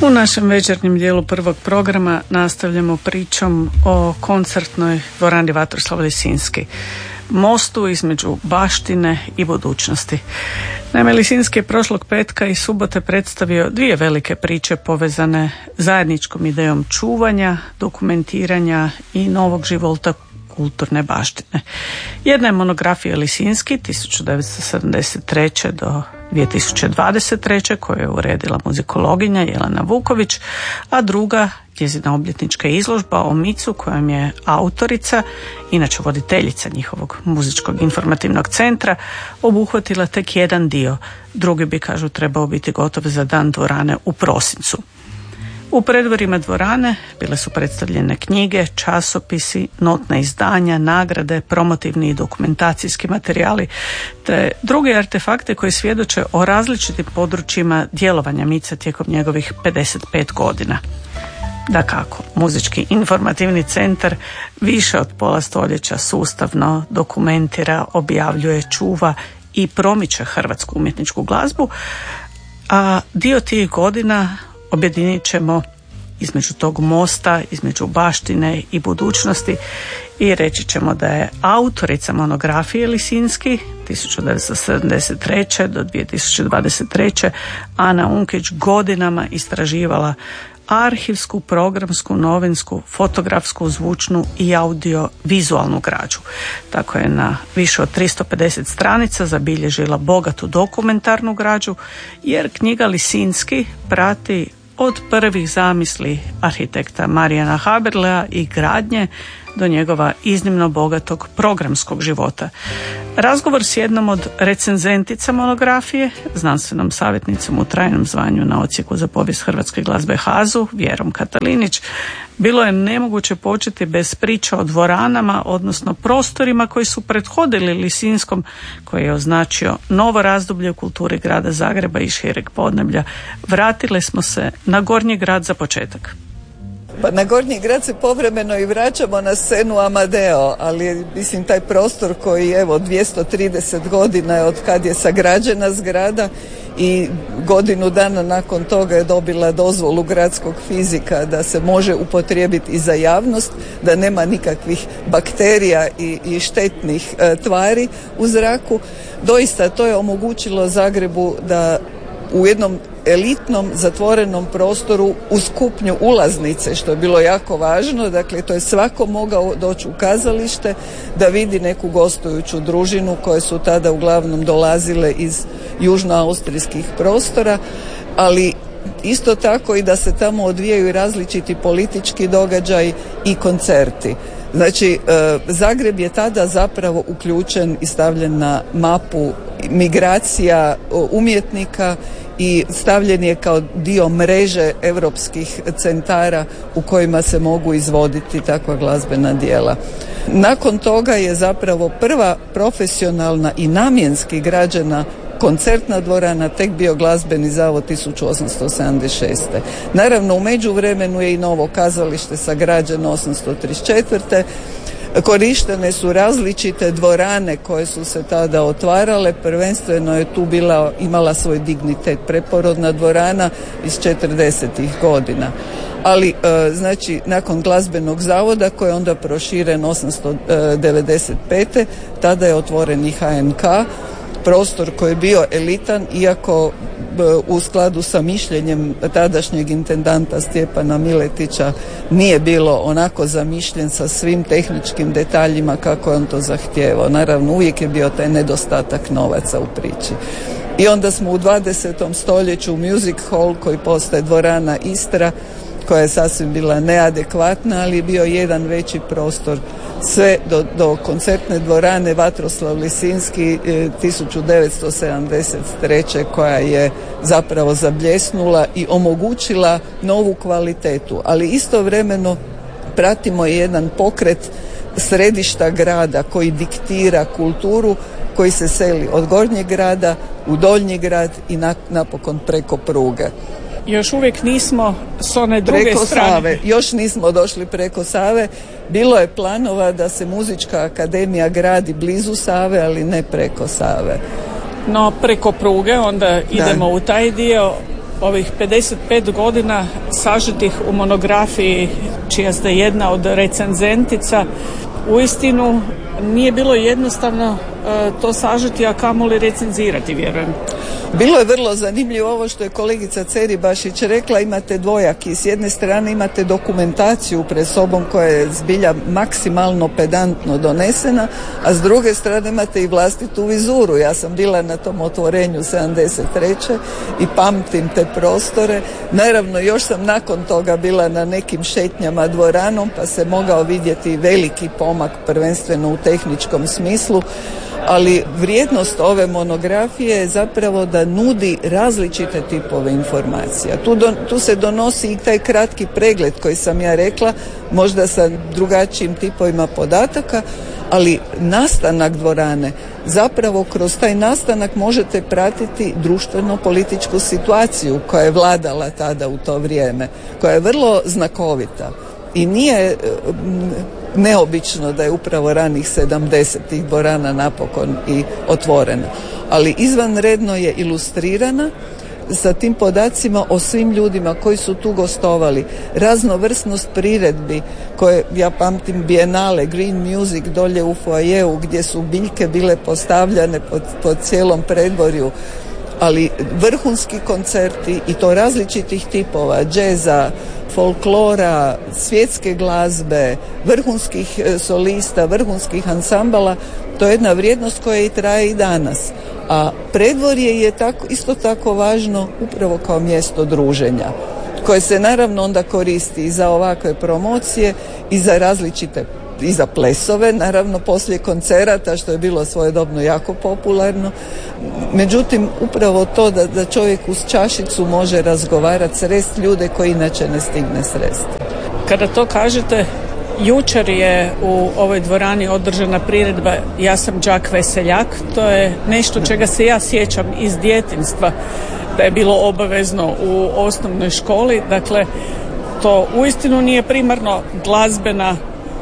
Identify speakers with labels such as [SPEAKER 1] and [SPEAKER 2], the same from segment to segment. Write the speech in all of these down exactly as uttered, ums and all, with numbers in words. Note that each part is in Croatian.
[SPEAKER 1] U našem večernjem dijelu prvog programa nastavljamo pričom o koncertnoj dvorani Vatroslav Lisinski, mostu između baštine i budućnosti. Naime, Lisinski je prošlog petka i subote predstavio dvije velike priče povezane zajedničkom idejom čuvanja, dokumentiranja i novog života kulturne baštine. Jedna je monografija Lisinski tisuću devetsto sedamdeset treće do dvije tisuće dvadeset treće koju je uredila muzikologinja Jelena Vuković, a druga njezina obljetnička izložba o Micu kojom je autorica, inače voditeljica njihovog muzičkog informativnog centra, obuhvatila tek jedan dio. Drugi bi, kažu, trebao biti gotov za dan dvorane u prosincu. U predvorima dvorane bile su predstavljene knjige, časopisi, notna izdanja, nagrade, promotivni i dokumentacijski materijali te druge artefakte koji svjedoče o različitim područjima djelovanja Mica tijekom njegovih pedeset pet godina. Dakako, muzički informativni centar više od pola stoljeća sustavno dokumentira, objavljuje, čuva i promiče hrvatsku umjetničku glazbu, a dio tih godina objedinit ćemo između tog mosta, između baštine i budućnosti i reći ćemo da je autorica monografije Lisinski tisuću devetsto sedamdeset treće do dvije tisuće dvadeset treće Ana Unkić godinama istraživala arhivsku, programsku, novinsku, fotografsku, zvučnu i audio-vizualnu građu. Tako je na više od tristo pedeset stranica zabilježila bogatu dokumentarnu građu, jer knjiga Lisinski prati od prvih zamisli arhitekta Marijana Haberlea i gradnje do njegova iznimno bogatog programskog života. Razgovor s jednom od recenzentica monografije, znanstvenom savjetnicom u trajnom zvanju na Odsjeku za povijest hrvatske glazbe Hazu, Vjerom Katalinić, bilo je nemoguće početi bez priča o dvoranama, odnosno prostorima koji su prethodili Lisinskom, koji je označio novo razdoblje u kulturi grada Zagreba i šireg podneblja. Vratile smo se na Gornji grad za početak.
[SPEAKER 2] Pa na Gornji grad se povremeno i vraćamo na scenu Amadeo, ali mislim taj prostor koji evo dvjesto trideset godina je od kad je sagrađena zgrada i godinu dana nakon toga je dobila dozvolu gradskog fizika da se može upotrijebiti i za javnost, da nema nikakvih bakterija i, i štetnih e, tvari u zraku. Doista to je omogućilo Zagrebu da u jednom elitnom zatvorenom prostoru uz kupnju ulaznice, što je bilo jako važno, dakle to je svako mogao doći u kazalište da vidi neku gostujuću družinu koje su tada uglavnom dolazile iz južnoaustrijskih prostora, ali isto tako i da se tamo odvijaju različiti politički događaji i koncerti. Znači, Zagreb je tada zapravo uključen i stavljen na mapu migracija umjetnika i stavljen je kao dio mreže europskih centara u kojima se mogu izvoditi takva glazbena djela. Nakon toga je zapravo prva profesionalna i namjenski građena koncertna dvorana tek bio glazbeni zavod tisuću osamsto sedamdeset šeste. Naravno, u međuvremenu je i novo kazalište sagrađeno osamsto trideset četvrte. Korištene su različite dvorane koje su se tada otvarale, prvenstveno je tu bila, imala svoj dignitet preporodna dvorana iz četrdesetih godina. Ali, e, znači, nakon glazbenog zavoda koji je onda proširen osamsto devedeset pete tada je otvoren i H N K, prostor koji je bio elitan, iako u skladu sa mišljenjem tadašnjeg intendanta Stjepana Miletića nije bilo onako zamišljen sa svim tehničkim detaljima kako je on to zahtijevao. Naravno, uvijek je bio taj nedostatak novaca u priči. I onda smo u dvadesetom stoljeću Music Hall, koji postaje dvorana Istra, koja je sasvim bila neadekvatna, ali je bio jedan veći prostor sve do, do koncertne dvorane Vatroslav Lisinski tisuću devetsto sedamdeset treće koja je zapravo zabljesnula i omogućila novu kvalitetu, ali istovremeno pratimo jedan pokret središta grada koji diktira kulturu, koji se seli od Gornjeg grada u Donji grad i napokon preko pruge.
[SPEAKER 1] Još uvijek nismo s one druge
[SPEAKER 2] preko
[SPEAKER 1] strane.
[SPEAKER 2] Save. Još nismo došli preko Save. Bilo je planova da se muzička akademija gradi blizu Save, ali ne preko Save.
[SPEAKER 1] No, preko pruge, onda idemo da. u taj dio. ovih pedeset pet godina sažetih u monografiji, čija ste jedna od recenzentica, uistinu nije bilo jednostavno e, to sažeti, a kamoli recenzirati, vjerujem.
[SPEAKER 2] Bilo je vrlo zanimljivo ovo što je kolegica Ceribašić rekla, imate dvojaki. S jedne strane imate dokumentaciju pred sobom koja je zbilja maksimalno pedantno donesena, a s druge strane imate i vlastitu vizuru. Ja sam bila na tom otvorenju sedamdeset treće i pamtim te prostore. Naravno, još sam nakon toga bila na nekim šetnjama dvoranom, pa se mogao vidjeti veliki pomak, prvenstveno u tehničkom smislu. Ali vrijednost ove monografije je zapravo da nudi različite tipove informacija. Tu, do, tu se donosi i taj kratki pregled koji sam ja rekla, možda sa drugačijim tipovima podataka, ali nastanak dvorane, zapravo kroz taj nastanak možete pratiti društveno-političku situaciju koja je vladala tada u to vrijeme, koja je vrlo znakovita i nije neobično da je upravo ranih sedamdesetih dvorana napokon i otvorena. Ali izvanredno je ilustrirana sa tim podacima o svim ljudima koji su tu gostovali, raznovrsnost priredbi koje, ja pamtim Bienale, Green Music dolje u foajeu gdje su biljke bile postavljane po, po cijelom predvorju, ali vrhunski koncerti i to različitih tipova, džeza, folklora, svjetske glazbe, vrhunskih solista, vrhunskih ansambala, to je jedna vrijednost koja i traje i danas. A predvorje je tako, isto tako važno upravo kao mjesto druženja, koje se naravno onda koristi i za ovakve promocije i za različite, i za plesove, naravno poslije koncerata, što je bilo svojedobno jako popularno. Međutim, upravo to da, da čovjek uz čašicu može razgovarati, srest ljude koji inače ne stigne sresti.
[SPEAKER 1] Kada to kažete, jučer je u ovoj dvorani održana priredba Ja sam đak veseljak. To je nešto čega se ja sjećam iz djetinjstva, da je bilo obavezno u osnovnoj školi. Dakle, to uistinu nije primarno glazbena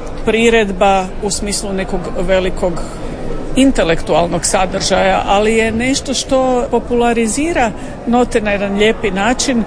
[SPEAKER 1] priredba u smislu nekog velikog intelektualnog sadržaja, ali je nešto što popularizira note na jedan lijepi način,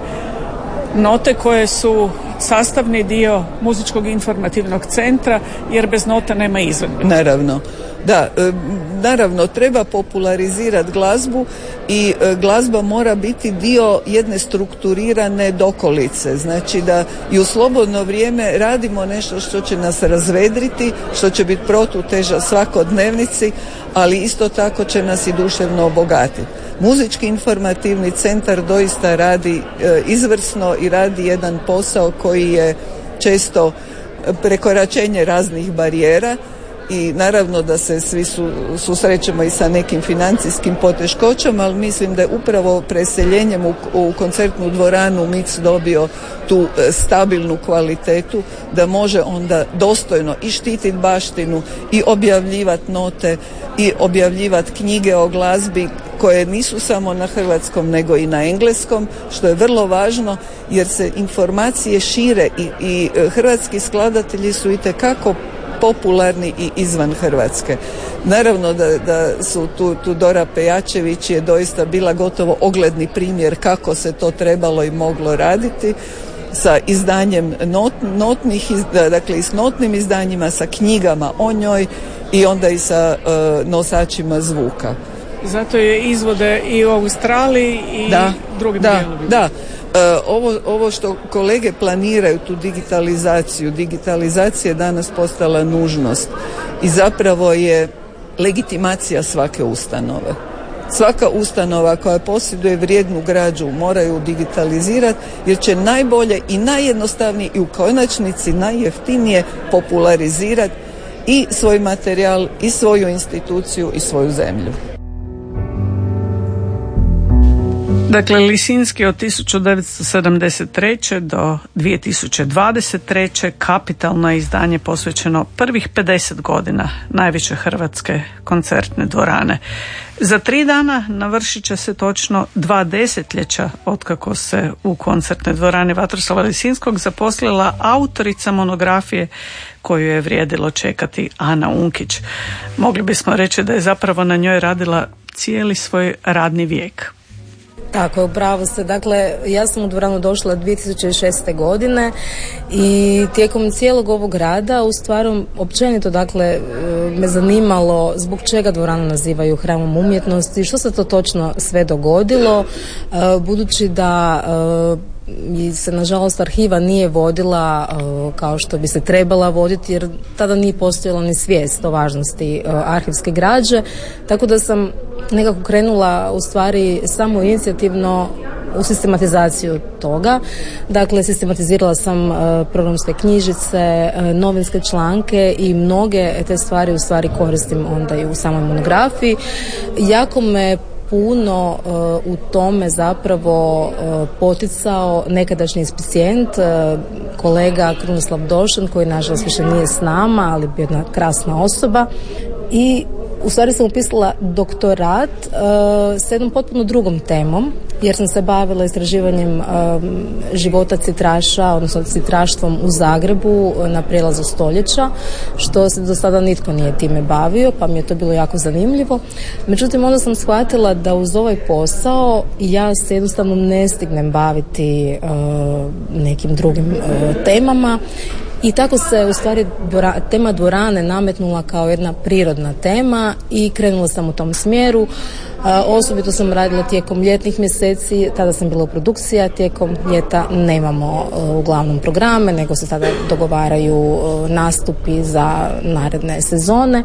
[SPEAKER 1] note koje su sastavni dio muzičkog informativnog centra, jer bez nota nema izvedbe.
[SPEAKER 2] Naravno. Da, e, naravno treba popularizirati glazbu i e, glazba mora biti dio jedne strukturirane dokolice, znači da i u slobodno vrijeme radimo nešto što će nas razvedriti, što će biti protuteža svakodnevnici, ali isto tako će nas i duševno obogatiti. Muzički informativni centar doista radi e, izvrsno i radi jedan posao koji je često prekoračenje raznih barijera. I naravno da se svi su, susrećemo i sa nekim financijskim poteškoćama, ali mislim da je upravo preseljenjem u, u koncertnu dvoranu M I C dobio tu e, stabilnu kvalitetu da može onda dostojno i štititi baštinu i objavljivati note i objavljivati knjige o glazbi koje nisu samo na hrvatskom nego i na engleskom, što je vrlo važno jer se informacije šire i, i e, hrvatski skladatelji su itekako popularni i izvan Hrvatske. Naravno da, da su tu, tu Dora Pejačević je doista bila gotovo ogledni primjer kako se to trebalo i moglo raditi sa izdanjem not, notnih, dakle i s notnim izdanjima, sa knjigama o njoj i onda i sa uh, nosačima zvuka.
[SPEAKER 1] Zato je izvode i u Australiji i
[SPEAKER 2] da,
[SPEAKER 1] drugim
[SPEAKER 2] da,
[SPEAKER 1] dijelovima.
[SPEAKER 2] Da, e, ovo, ovo što kolege planiraju, tu digitalizaciju, digitalizacija je danas postala nužnost i zapravo je legitimacija svake ustanove. Svaka ustanova koja posjeduje vrijednu građu moraju digitalizirati jer će najbolje i najjednostavnije i u konačnici najjeftinije popularizirati i svoj materijal i svoju instituciju i svoju zemlju.
[SPEAKER 1] Dakle, Lisinski od tisuću devetsto sedamdeset treće do dvije tisuće dvadeset treće kapitalno izdanje posvećeno prvih pedeset godina najveće hrvatske koncertne dvorane. Za tri dana navršit će se točno dva desetljeća otkako se u koncertnoj dvorani Vatroslava Lisinskog zaposlila autorica monografije koju je vrijedilo čekati Ana Unkić. Mogli bismo reći da je zapravo na njoj radila cijeli svoj radni vijek.
[SPEAKER 3] Tako je, upravo ste. Dakle, ja sam u dvoranu došla dvije tisuće šeste. godine i tijekom cijelog ovog rada u stvari općenito, dakle, me zanimalo zbog čega dvoranu nazivaju hramom umjetnosti, što se to točno sve dogodilo, budući da i se nažalost arhiva nije vodila uh, kao što bi se trebala voditi, jer tada nije postojala ni svijest o važnosti uh, arhivske građe, tako da sam nekako krenula u stvari samo inicijativno u sistematizaciju toga. Dakle, sistematizirala sam uh, programske knjižice, uh, novinske članke i mnoge te stvari u stvari koristim onda i u samoj monografiji. Jako me puno uh, u tome zapravo uh, poticao nekadašnji inspicijent, uh, kolega Krunoslav Došan, koji nažalost više nije s nama, ali bio jedna krasna osoba. I u stvari sam upisala doktorat uh, s jednom potpuno drugom temom, jer sam se bavila istraživanjem uh, života citraša, odnosno citraštvom u Zagrebu na prijelazu stoljeća, što se do sada nitko nije time bavio, pa mi je to bilo jako zanimljivo. Međutim, onda sam shvatila da uz ovaj posao ja se jednostavno ne stignem baviti uh, nekim drugim uh, temama. I tako se u stvari dvora, tema dvorane nametnula kao jedna prirodna tema i krenula sam u tom smjeru. Uh, osobito sam radila tijekom ljetnih mjeseci, tada sam bila u produkciji, a tijekom ljeta nemamo uh, uglavnom programe, nego se tada dogovaraju uh, nastupi za naredne sezone.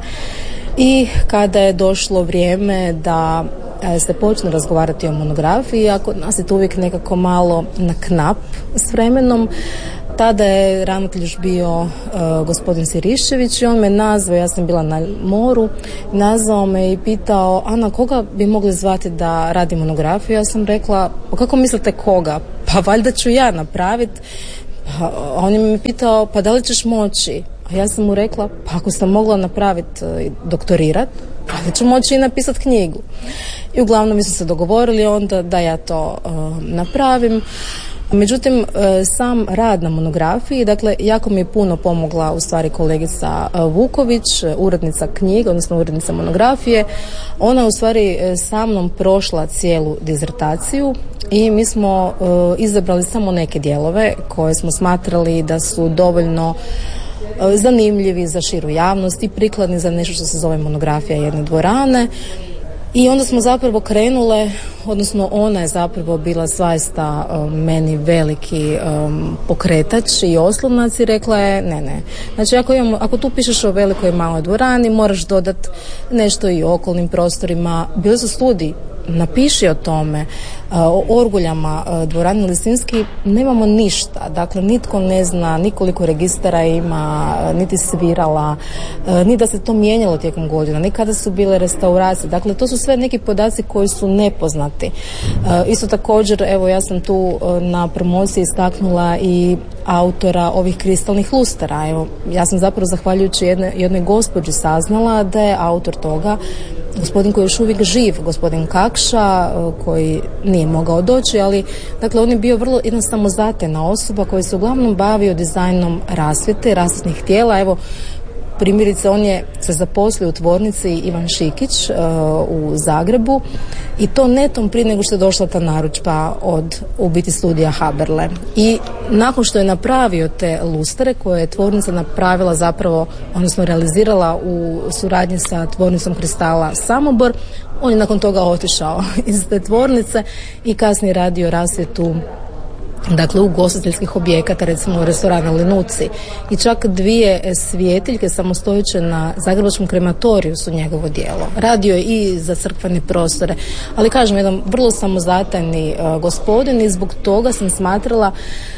[SPEAKER 3] I kada je došlo vrijeme da uh, se počne razgovarati o monografiji, a kod nas je to uvijek nekako malo na knap s vremenom, tada je ravnatelj još bio uh, gospodin Sirišević i on me nazvao, ja sam bila na moru, nazvao me i pitao: Ana, koga bi mogli zvati da radi monografiju? Ja sam rekla: pa kako mislite koga? Pa valjda ću ja napraviti. Pa, on je me pitao: pa da li ćeš moći? A ja sam mu rekla: pa ako sam mogla napraviti uh, doktorirat, pa ću moći i napisati knjigu. I uglavnom mi su se dogovorili onda da ja to uh, napravim. Međutim, sam rad na monografiji, dakle, jako mi je puno pomogla u stvari kolegica Vuković, urednica knjige, odnosno urednica monografije. Ona u stvari sa mnom prošla cijelu dizertaciju i mi smo uh, izabrali samo neke dijelove koje smo smatrali da su dovoljno uh, zanimljivi za širu javnost i prikladni za nešto što se zove monografija jedne dvorane. I onda smo zapravo krenule, odnosno ona je zapravo bila zaista um, meni veliki um, pokretač i oslonac i rekla je: ne, ne. Znači, ako, imamo, ako tu pišeš o velikoj i maloj dvorani, moraš dodati nešto i o okolnim prostorima. Bili su studiji, napiši o tome, o orguljama dvorane Lisinski. Nemamo ništa, dakle nitko ne zna ni koliko registara ima, niti svirala, ni da se to mijenjalo tijekom godina, ni kada su bile restauracije. Dakle, to su sve neki podaci koji su nepoznati. Isto također, evo, ja sam tu na promociji istaknula i autora ovih kristalnih lustara. Evo, ja sam zapravo zahvaljujući jedne, jednoj gospođi saznala da je autor toga gospodin koji je još uvijek živ, gospodin Kakša, koji nije mogao doći, ali dakle on je bio vrlo jedna samozatajna osoba koja se uglavnom bavio dizajnom rasvjete, rasvjetnih tijela. Evo, primjerice, on je se zaposlio u tvornici Ivan Šikić uh, u Zagrebu i to netom prije nego što je došla ta narudžba od u biti studija Haberle. I nakon što je napravio te lustre koje je tvornica napravila zapravo, odnosno realizirala u suradnji sa tvornicom kristala Samobor, on je nakon toga otišao iz te tvornice i kasnije radio rasvjetu, dakle, ugostiteljskih objekata, recimo u restoranu Lenuci. I čak dvije svjetiljke samostojeće na zagrebačkom krematoriju su njegovo djelo. Radio je i za crkvene prostore, ali kažem, jedan vrlo samozatajni uh, gospodin i zbog toga sam smatrala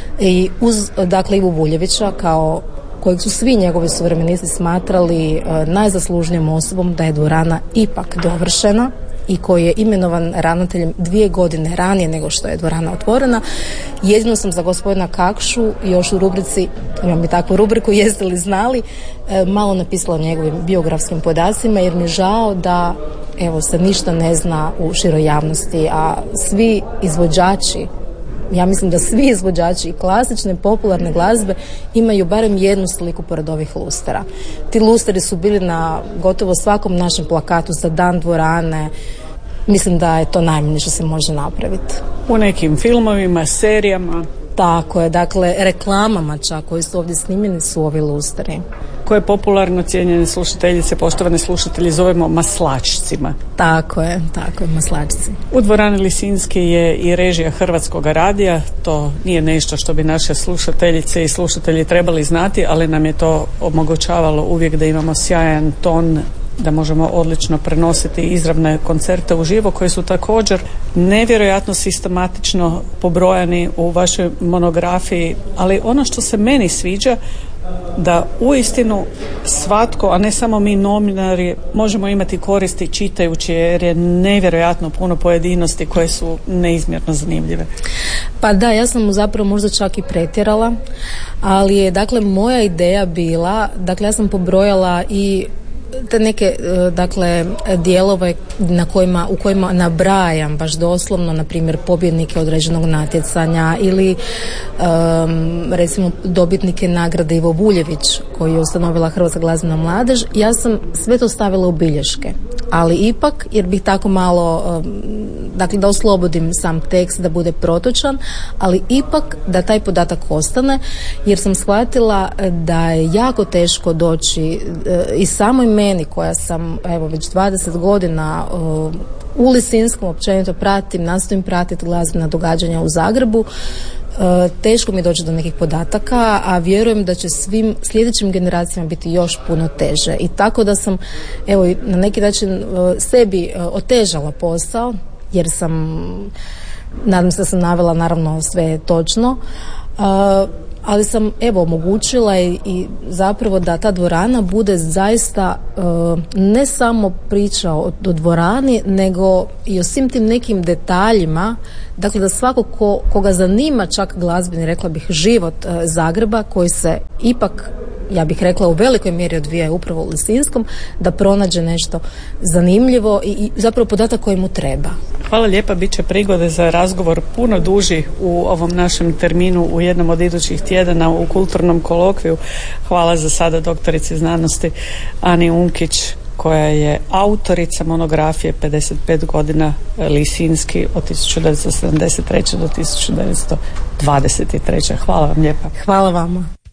[SPEAKER 3] i uz, dakle, Ivu Vuljevića kao kojeg su svi njegovi suvremenisti smatrali uh, najzaslužnijom osobom da je dvorana ipak dovršena i koji je imenovan ravnateljem dvije godine ranije nego što je dvorana otvorena. Jedino sam za gospodina Kakšu još u rubrici, imam i takvu rubriku, jeste li znali, e, malo napisala o njegovim biografskim podacima, jer mi je žao da evo se ništa ne zna u široj javnosti, a svi izvođači, ja mislim da svi izvođači i klasične i popularne glazbe imaju barem jednu sliku pored ovih lustera. Ti lusteri su bili na gotovo svakom našem plakatu za dan dvorane. mislim da je to najmanje što se može napraviti.
[SPEAKER 1] U nekim filmovima, serijama.
[SPEAKER 3] Tako je, dakle reklamama čak koji su ovdje snimljeni su ovi lustri.
[SPEAKER 1] Koje popularno cijenjene slušateljice, poštovane slušatelji, zovemo maslačcima.
[SPEAKER 3] Tako je, tako je, maslačci.
[SPEAKER 1] U dvorani Lisinski je i režija Hrvatskog radija, to nije nešto što bi naše slušateljice i slušatelji trebali znati, ali nam je to omogućavalo uvijek da imamo sjajan ton, da možemo odlično prenositi izravne koncerte uživo koji su također nevjerojatno sistematično pobrojani u vašoj monografiji, ali ono što se meni sviđa da uistinu svatko, a ne samo mi novinari, možemo imati koristi čitajući, jer je nevjerojatno puno pojedinosti koje su neizmjerno zanimljive.
[SPEAKER 3] Pa da, ja sam zapravo možda čak i pretjerala, ali je dakle moja ideja bila, dakle ja sam pobrojala i te neke dakle dijelove na kojima, u kojima nabrajam baš doslovno, na primjer pobjednike određenog natjecanja ili um, recimo dobitnike nagrade Ivo Buljević koji je ustanovila Hrvatska glazbena mladež. Ja sam sve to stavila u bilješke, ali ipak, jer bih tako malo um, dakle da oslobodim sam tekst da bude protočan, ali ipak da taj podatak ostane, jer sam shvatila da je jako teško doći uh, i samoj meni koja sam evo već dvadeset godina uh, u Lisinskom općenito pratim, nastojim pratiti glazbena događanja u Zagrebu. Uh, teško mi doći do nekih podataka, a vjerujem da će svim sljedećim generacijama biti još puno teže. I tako da sam evo na neki način uh, sebi uh, otežala posao, jer sam, nadam se da sam navela naravno sve točno, uh, ali sam evo omogućila i, i zapravo da ta dvorana bude zaista uh, ne samo priča o, o dvorani, nego i o svim tim nekim detaljima, dakle da svako ko, koga zanima čak glazbeni, rekla bih, život uh, Zagreba, koji se ipak, ja bih rekla, u velikoj mjeri odvija upravo u Lisinskom, da pronađe nešto zanimljivo i, i zapravo podatak koji mu treba.
[SPEAKER 1] Hvala lijepa, bit će prigode za razgovor puno duži u ovom našem terminu u jednom od idućih tjedana u kulturnom kolokviju. Hvala za sada doktorici znanosti Ani Unkić, koja je autorica monografije pedeset pet godina Lisinski od tisuću devetsto sedamdeset treće do tisuću devetsto dvadeset treće. Hvala vam lijepa.
[SPEAKER 3] Hvala vama.